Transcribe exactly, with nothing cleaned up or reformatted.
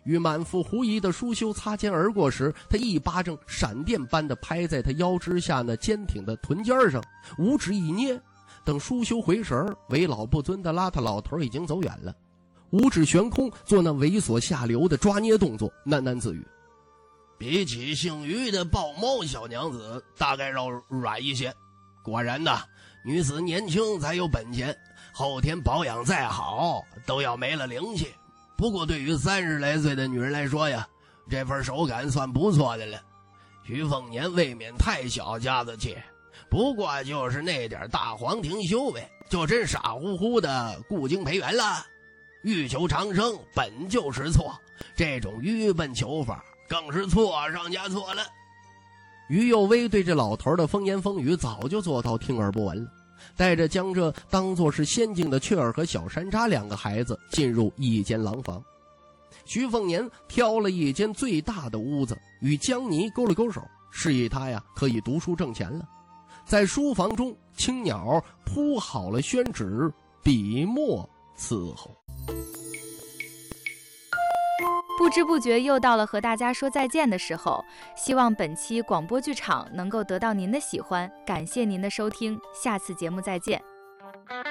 与满腹狐疑的舒修擦肩而过时，他一巴掌闪电般的拍在他腰之下那坚挺的臀尖上，五指一捏，等舒修回神，为老不尊的邋遢老头已经走远了，五指悬空做那猥琐下流的抓捏动作，喃喃自语： 比起姓于的豹猫小娘子，大概要软一些。果然呐，女子年轻才有本钱，后天保养再好都要没了灵气。不过对于三十来岁的女人来说呀，这份手感算不错的了。徐凤年未免太小家子气，不过就是那点大黄庭修为，就真傻乎乎的顾京培元了。欲求长生本就是错，这种愚笨求法更是错上加错了。 于右威对这老头的风言风语早就做到听而不闻了，带着将这当作是仙境的雀儿和小山楂两个孩子进入一间廊房。徐凤年挑了一间最大的屋子，与江泥勾了勾手，示意他呀可以读书挣钱了。在书房中，青鸟铺好了宣纸，笔墨伺候。 不知不觉又到了和大家说再见的时候，希望本期广播剧场能够得到您的喜欢，感谢您的收听，下次节目再见。